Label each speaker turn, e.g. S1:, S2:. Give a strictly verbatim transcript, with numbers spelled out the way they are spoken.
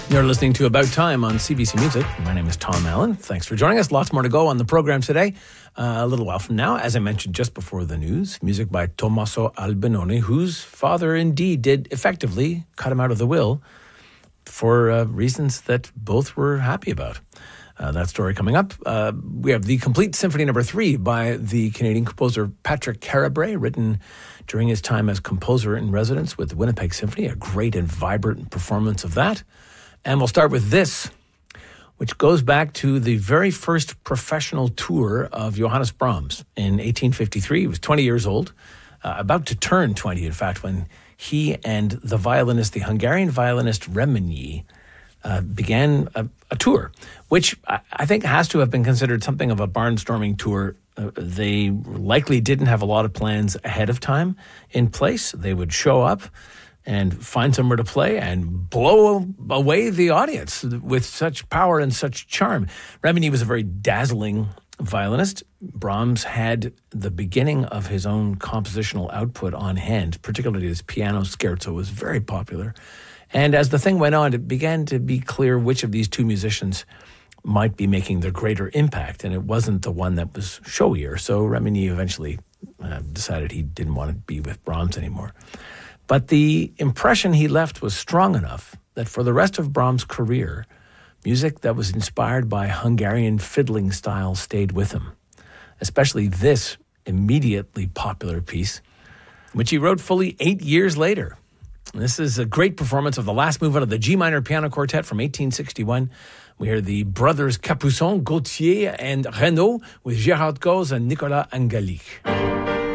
S1: You're listening to About Time on C B C Music. My name is Tom Allen. Thanks for joining us. Lots more to go on the program today. Uh, a little while from now, as I mentioned just before the news, music by Tommaso Albinoni, whose father indeed did effectively cut him out of the will for uh, reasons that both were happy about. Uh, that story coming up. Uh, we have the Complete Symphony Number Three by the Canadian composer Patrick Carabray, written during his time as composer in residence with the Winnipeg Symphony. A great and vibrant performance of that. And we'll start with this, which goes back to the very first professional tour of Johannes Brahms in eighteen fifty-three. He was twenty years old, uh, about to turn twenty, in fact, when he and the violinist, the Hungarian violinist Remenyi, uh, began a, a tour, which I, I think has to have been considered something of a barnstorming tour. Uh, they likely didn't have a lot of plans ahead of time in place. They would show up and find somewhere to play and blow away the audience with such power and such charm. Remenyi was a very dazzling violinist. Brahms had the beginning of his own compositional output on hand, particularly his piano scherzo was very popular. And as the thing went on, it began to be clear which of these two musicians might be making the greater impact, and it wasn't the one that was showier. So Remenyi eventually uh, decided he didn't want to be with Brahms anymore. But the impression he left was strong enough that for the rest of Brahms' career, music that was inspired by Hungarian fiddling style stayed with him, especially this immediately popular piece, which he wrote fully eight years later. This is a great performance of the last movement of the G minor piano quartet from eighteen sixty-one. We hear the brothers Capuçon, Gauthier, and Renaud with Gérard Gauze and Nicolas Angélique.